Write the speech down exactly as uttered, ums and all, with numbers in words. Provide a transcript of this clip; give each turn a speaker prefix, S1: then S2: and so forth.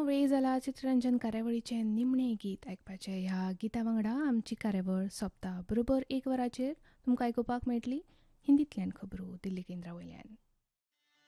S1: वेळ जाला चित्ररंजन कार्यावळीचें निमणें गीत आयकपाचें. ह्या गिता वांगडा आमची कार्यावळ सोंपता. बरोबर एक वराचेर तुमकां आयकुपाक मेळटली हिंदींतल्यान खबरो दिल्ली केंद्रा वयल्यान.